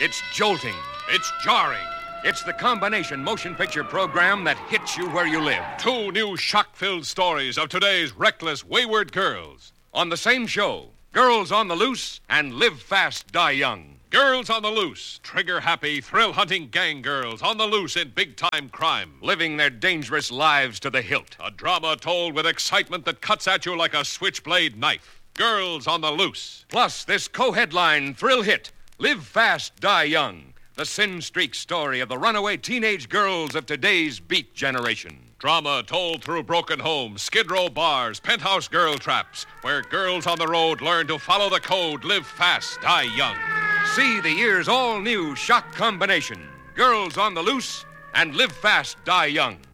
It's jolting. It's jarring. It's the combination motion picture program that hits you where you live. Two new shock-filled stories of today's reckless, wayward girls. On the same show, Girls on the Loose and Live Fast, Die Young. Girls on the Loose, trigger-happy, thrill-hunting gang girls on the loose in big-time crime. Living their dangerous lives to the hilt. A drama told with excitement that cuts at you like a switchblade knife. Girls on the Loose. Plus, this co-headline thrill hit, Live Fast, Die Young. The sin streak story of the runaway teenage girls of today's beat generation. Drama told through broken homes, skid row bars, penthouse girl traps, where girls on the road learn to follow the code, live fast, die young. See the year's all-new shock combination, Girls on the Loose and Live Fast, Die Young.